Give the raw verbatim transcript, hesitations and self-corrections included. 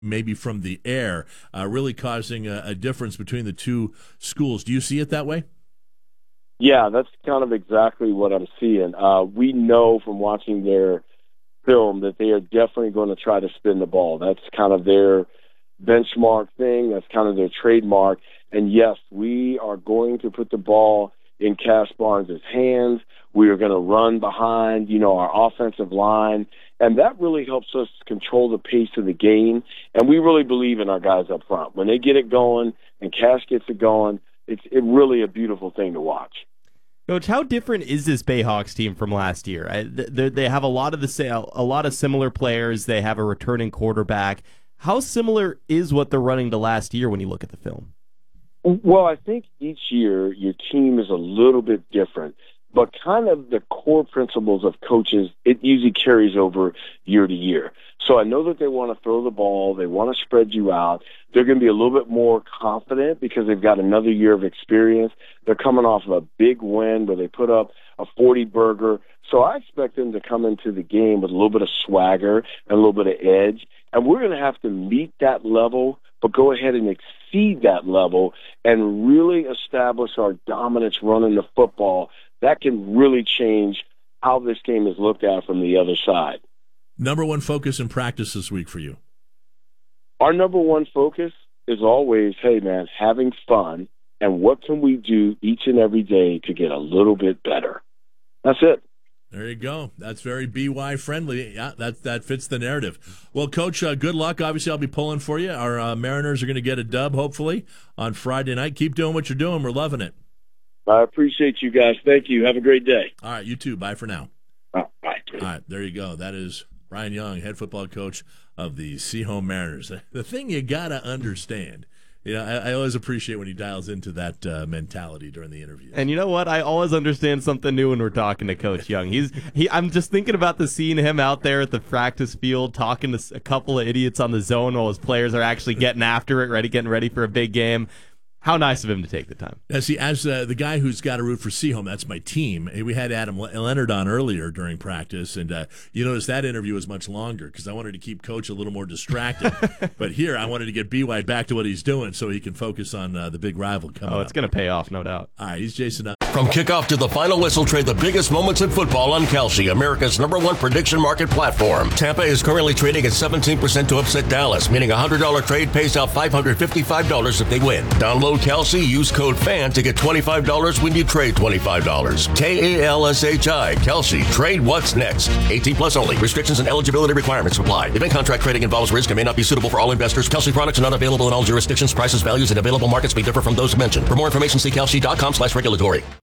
maybe from the air, uh, really causing a, a difference between the two schools. Do you see it that way? Yeah, that's kind of exactly what I'm seeing. Uh, we know from watching their film that they are definitely going to try to spin the ball. That's kind of their benchmark thing. That's kind of their trademark. And yes, we are going to put the ball in Cash Barnes' hands. We are going to run behind, you know, our offensive line. And that really helps us control the pace of the game. And we really believe in our guys up front. When they get it going and Cash gets it going, it's it really a beautiful thing to watch. Coach, how different is this Bayhawks team from last year? I, they, they have a lot of the a lot of similar players. They have a returning quarterback. How similar is what they're running to last year when you look at the film? Well, I think each year your team is a little bit different, but kind of the core principles of coaches, it usually carries over year to year. So I know that they want to throw the ball. They want to spread you out. They're going to be a little bit more confident because they've got another year of experience. They're coming off of a big win where they put up a forty burger. So I expect them to come into the game with a little bit of swagger and a little bit of edge. And we're going to have to meet that level, but go ahead and exceed that level and really establish our dominance running the football. That can really change how this game is looked at from the other side. Number one focus in practice this week for you? Our number one focus is always, hey, man, having fun, and what can we do each and every day to get a little bit better? That's it. There you go. That's very B Y friendly. Yeah, that that fits the narrative. Well, Coach, uh, good luck. Obviously, I'll be pulling for you. Our uh, Mariners are going to get a dub, hopefully, on Friday night. Keep doing what you're doing. We're loving it. I appreciate you guys. Thank you. Have a great day. All right, you too. Bye for now. Oh, bye. All right, there you go. That is Ryan Young, head football coach of the Seahome Mariners. The thing you got to understand, you know, I, I always appreciate when he dials into that uh, mentality during the interview. And you know what? I always understand something new when we're talking to Coach Young. He's he. I'm just thinking about the seeing him out there at the practice field talking to a couple of idiots on the zone while his players are actually getting after it, ready, getting ready for a big game. How nice of him to take the time. Now, see, as uh, the guy who's got to root for Seahome, that's my team. We had Adam Leonard on earlier during practice, and uh, you notice that interview was much longer because I wanted to keep Coach a little more distracted. But here, I wanted to get B Y back to what he's doing so he can focus on uh, the big rival coming up. Oh, it's going to pay off, no doubt. All right, he's Jason. Uh, From kickoff to the final whistle, trade the biggest moments in football on Kalshi, America's number one prediction market platform. Tampa is currently trading at seventeen percent to upset Dallas, meaning a one hundred dollars trade pays out five hundred fifty-five dollars if they win. Download Kalshi, use code FAN to get twenty-five dollars when you trade twenty-five dollars. K A L S H I, Kalshi. Trade what's next. eighteen plus only. Restrictions and eligibility requirements apply. Event contract trading involves risk and may not be suitable for all investors. Kalshi products are not available in all jurisdictions. Prices, values, and available markets may differ from those mentioned. For more information, see kalshi dot com slash regulatory.